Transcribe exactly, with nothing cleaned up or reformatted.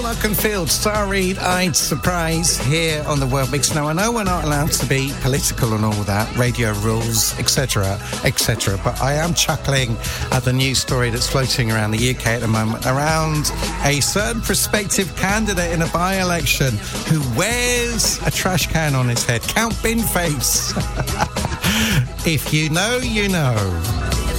Clerkenfield, Starry-Eyed Surprise here on the World Mix. Now, I know we're not allowed to be political and all that, radio rules, et cetera, et cetera, but I am chuckling at the news story that's floating around the U K at the moment around a certain prospective candidate in a by-election who wears a trash can on his head. Count Binface. If you know, you know.